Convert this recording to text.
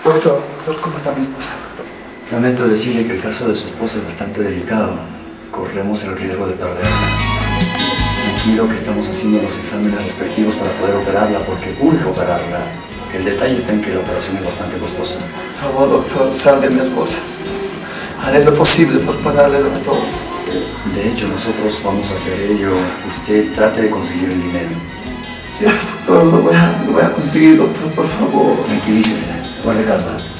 Doctor, ¿cómo está mi esposa? Lamento decirle que el caso de su esposa es bastante delicado. Corremos el riesgo de perderla. Tranquilo que estamos haciendo los exámenes respectivos para poder operarla, porque urge operarla. El detalle está en que la operación es bastante costosa. Por favor, doctor, salve a mi esposa. Haré lo posible por pagarle de todo. De hecho, nosotros vamos a hacer ello. Usted trate de conseguir el dinero. Sí, doctor, lo voy a conseguir, doctor, por favor. Tranquilícese. Guarde calma.